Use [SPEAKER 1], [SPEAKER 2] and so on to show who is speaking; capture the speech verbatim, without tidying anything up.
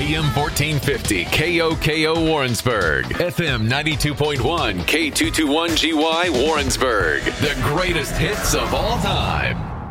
[SPEAKER 1] A M fourteen fifty K O K O Warrensburg, F M ninety-two point one K two twenty-one G Y Warrensburg. The greatest hits of all time.